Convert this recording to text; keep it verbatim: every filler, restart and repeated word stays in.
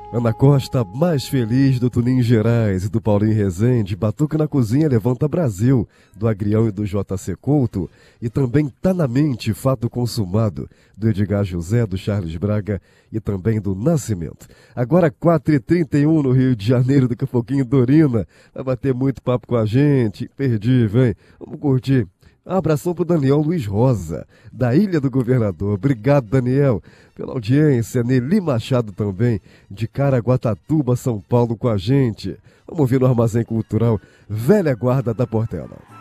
Ana Costa, mais feliz do Tunim Gerais e do Paulinho Rezende, Batuque na Cozinha Levanta Brasil, do Agrião e do J C Couto, e também Tá na Mente, Fato Consumado, do Edgar José, do Charles Braga e também do Nascimento. Agora quatro e trinta e um no Rio de Janeiro, daqui a pouquinho Dorina vai bater muito papo com a gente, perdi, vem, vamos curtir. Um abração pro Daniel Luiz Rosa, da Ilha do Governador. Obrigado, Daniel, pela audiência. Nelly Machado também, de Caraguatatuba, São Paulo, com a gente. Vamos ouvir no Armazém Cultural Velha Guarda da Portela.